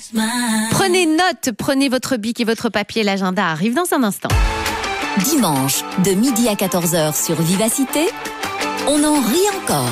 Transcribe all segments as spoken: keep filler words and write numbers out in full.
Prenez note, prenez votre bic et votre papier, l'agenda arrive dans un instant. Dimanche, de midi à quatorze heures sur Vivacité, on en rit encore.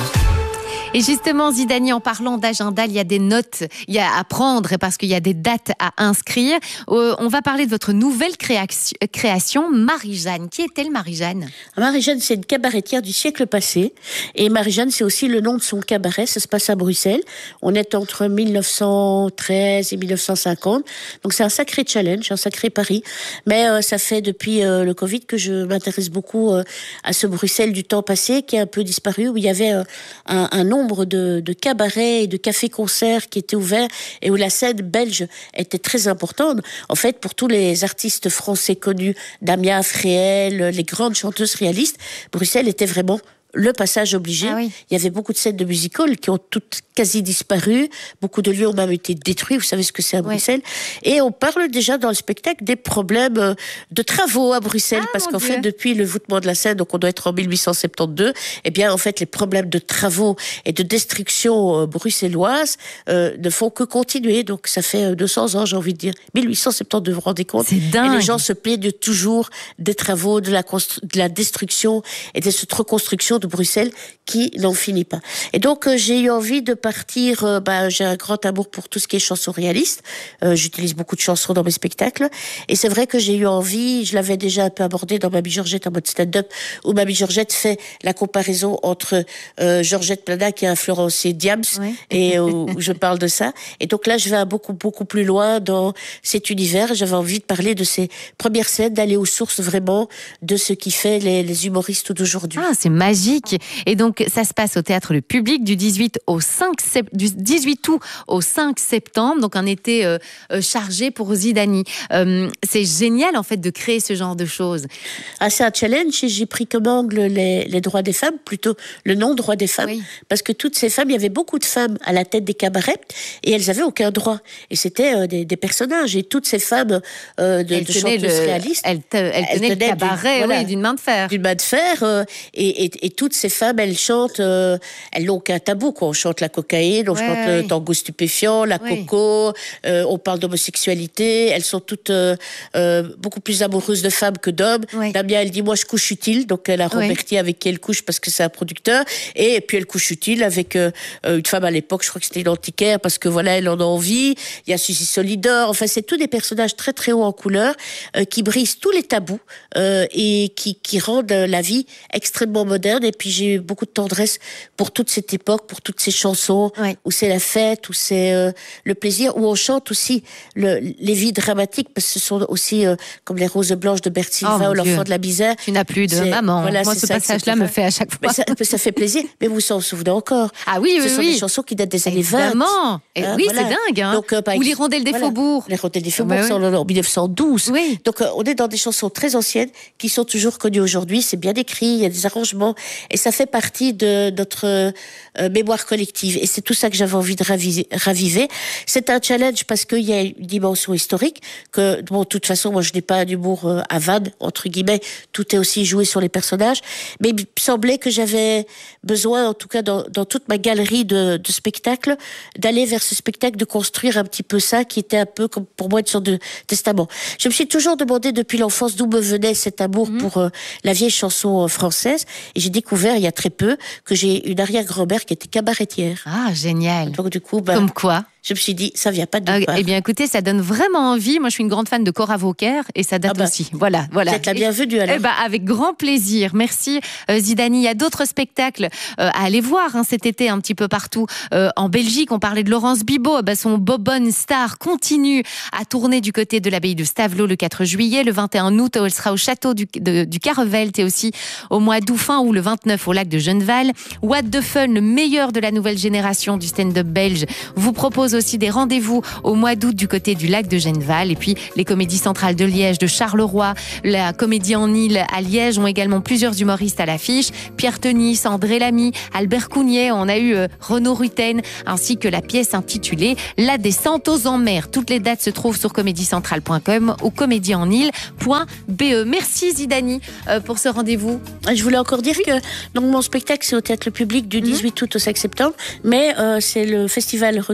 Et justement, Zidani, en parlant d'agenda, il y a des notes il y a à prendre parce qu'il y a des dates à inscrire. Euh, on va parler de votre nouvelle création, création Marie-Jeanne. Qui est-elle, Marie-Jeanne ? Marie-Jeanne, c'est une cabaretière du siècle passé. Et Marie-Jeanne, c'est aussi le nom de son cabaret. Ça se passe à Bruxelles. On est entre mille neuf cent treize et mille neuf cent cinquante. Donc c'est un sacré challenge, un sacré pari. Mais euh, ça fait depuis euh, le Covid que je m'intéresse beaucoup euh, à ce Bruxelles du temps passé qui a un peu disparu, où il y avait euh, un, un nombre de, de cabarets et de cafés-concerts qui étaient ouverts et où la scène belge était très importante. En fait, pour tous les artistes français connus, Damien Fréhel, les grandes chanteuses réalistes, Bruxelles était vraiment le passage obligé. Ah oui. Il y avait beaucoup de scènes de musical qui ont toutes quasi disparu. Beaucoup de lieux ont même été détruits. Vous savez ce que c'est à Bruxelles. Oui. Et on parle déjà dans le spectacle des problèmes de travaux à Bruxelles. Ah, parce qu'en Dieu. fait, depuis le voûtement de la Seine, donc on doit être en mille huit cent soixante-douze, eh bien, en fait, les problèmes de travaux et de destruction euh, bruxelloise euh, ne font que continuer. Donc, ça fait deux cents ans, j'ai envie de dire. mille huit cent soixante-douze, vous vous rendez compte ? C'est dingue. Et les gens se plaignent toujours des travaux, de la, constru- de la destruction et de cette reconstruction de Bruxelles qui n'en finit pas. Et donc euh, j'ai eu envie de partir, euh, bah, j'ai un grand amour pour tout ce qui est chansons réalistes, euh, j'utilise beaucoup de chansons dans mes spectacles, et c'est vrai que j'ai eu envie, je l'avais déjà un peu abordé dans Mamie Georgette en mode stand-up, où Mamie Georgette fait la comparaison entre euh, Georgette Plana qui a influencé Diams, oui. et où, où je parle de ça, et donc là je vais beaucoup beaucoup plus loin dans cet univers. J'avais envie de parler de ces premières scènes, d'aller aux sources vraiment de ce qui fait les, les humoristes d'aujourd'hui. Ah, c'est magique. Et donc, ça se passe au Théâtre Le Public du dix-huit au cinq sept... du dix-huit août au cinq septembre. Donc, un été euh, euh, chargé pour Zidani. Euh, c'est génial, en fait, de créer ce genre de choses. Ah, c'est un challenge et j'ai pris comme angle les, les droits des femmes, plutôt le non-droit des femmes. Oui. Parce que toutes ces femmes, il y avait beaucoup de femmes à la tête des cabarets et elles avaient aucun droit. Et c'était euh, des, des personnages. Et toutes ces femmes euh, de, de chanteuses le, réalistes. Elles, te, elles, elles tenaient le cabaret du, voilà, oui, d'une main de fer. D'une main de fer. Euh, et, et, et toutes ces femmes, elles chantent, euh, elles n'ont aucun tabou, quoi. On chante la cocaïne, on ouais, chante ouais. le tango stupéfiant, la ouais. coco, euh, on parle d'homosexualité. Elles sont toutes euh, euh, beaucoup plus amoureuses de femmes que d'hommes. Ouais. Damien, elle dit, moi, je couche utile. Donc, elle a Roberti ouais. avec qui elle couche parce que c'est un producteur. Et puis, elle couche utile avec euh, une femme à l'époque, je crois que c'était une antiquaire parce que voilà, elle en a envie. Il y a Suzy Solidor. Enfin, c'est tous des personnages très, très hauts en couleur euh, qui brisent tous les tabous euh, et qui, qui rendent la vie extrêmement moderne. Et puis, j'ai eu beaucoup de tendresse pour toute cette époque, pour toutes ces chansons ouais. où c'est la fête, où c'est euh, le plaisir, où on chante aussi le, les vies dramatiques, parce que ce sont aussi euh, comme les roses blanches de Berthe Silva oh, ou l'enfant de la misère. Tu n'as plus de c'est, maman. Voilà, moi, ce passage-là me fait à chaque fois. Mais ça, ça fait plaisir, mais vous vous en souvenez encore. Ah oui, oui, Ce sont oui. des chansons qui datent des années Évidemment. vingt. Et hein, oui, voilà. C'est dingue. Hein. Donc, euh, ou les rondelles des voilà. faubourgs. Les rondelles des faubourgs, c'est en mille neuf cent douze. Oui. Donc, euh, on est dans des chansons très anciennes qui sont toujours connues aujourd'hui. C'est bien écrit, il y a des arrangements, et ça fait partie de notre euh, mémoire collective. Et c'est tout ça que j'avais envie de raviser, raviver. C'est un challenge parce qu'il y a une dimension historique que, bon, de toute façon, moi, je n'ai pas un humour euh, à vanne, entre guillemets. Tout est aussi joué sur les personnages. Mais il me semblait que j'avais besoin, en tout cas, dans, dans toute ma galerie de, de spectacles, d'aller vers ce spectacle, de construire un petit peu ça, qui était un peu comme pour moi une sorte de testament. Je me suis toujours demandé depuis l'enfance d'où me venait cet amour mmh. pour euh, la vieille chanson euh, française. Et j'ai découvert, il y a très peu, que j'ai une arrière-grand-mère qui était cabaretière. Ah, génial. Donc, du coup, bah, comme quoi je me suis dit, ça vient pas de nulle part. Eh bien, écoutez, ça donne vraiment envie. Moi, je suis une grande fan de Cora Vauquer et ça date ah bah, aussi. Voilà, voilà. Vous êtes la bienvenue alors. Eh ben, avec grand plaisir. Merci, euh, Zidani. Il y a d'autres spectacles euh, à aller voir hein, cet été un petit peu partout euh, en Belgique. On parlait de Laurence Bibot. Ben, son Bobonne Star continue à tourner du côté de l'abbaye de Stavelot le quatre juillet. Le vingt et un août, elle sera au château du, de, du Carrevelt et aussi au mois d'août fin ou le vingt-neuf au lac de Genneval. What the Fun, le meilleur de la nouvelle génération du stand-up belge, vous propose aussi des rendez-vous au mois d'août du côté du lac de Genneval. Et puis les comédies centrales de Liège, de Charleroi, la comédie en île à Liège ont également plusieurs humoristes à l'affiche. Pierre Tenis, André Lamy, Albert Cougnier, on a eu euh, Renaud Rutten, ainsi que la pièce intitulée La descente aux emmers. Toutes les dates se trouvent sur comédie centrale point com ou comédie en île point b e. Merci Zidani euh, pour ce rendez-vous. Je voulais encore dire oui. que donc, mon spectacle c'est au Théâtre Le Public du dix-huit août au cinq septembre, mais euh, c'est le festival Retrouvailles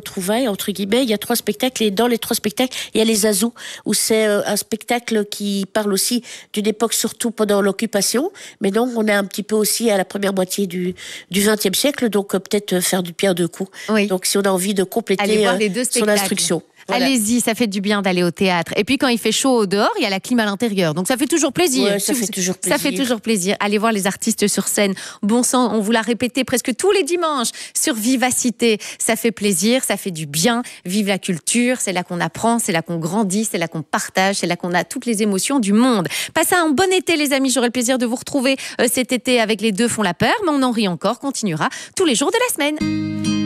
vrai, entre guillemets. Il y a trois spectacles et dans les trois spectacles, il y a les Azous, où c'est euh, un spectacle qui parle aussi d'une époque, surtout pendant l'occupation. Mais donc, on est un petit peu aussi à la première moitié du, du vingtième siècle, donc euh, peut-être faire du pierre deux coups. Oui. Donc, si on a envie de compléter euh, son instruction. Voilà. Allez-y, ça fait du bien d'aller au théâtre. Et puis quand il fait chaud au dehors, il y a la clim à l'intérieur. Donc ça fait toujours plaisir. Ouais, ça fait toujours plaisir. Ça fait toujours plaisir. Allez voir les artistes sur scène. Bon sang, on vous l'a répété presque tous les dimanches sur Vivacité. Ça fait plaisir, ça fait du bien. Vive la culture, c'est là qu'on apprend, c'est là qu'on grandit, c'est là qu'on partage, c'est là qu'on a toutes les émotions du monde. Passez un bon été les amis, j'aurai le plaisir de vous retrouver euh, cet été avec Les Deux font la peur, mais on en rit encore, continuera tous les jours de la semaine.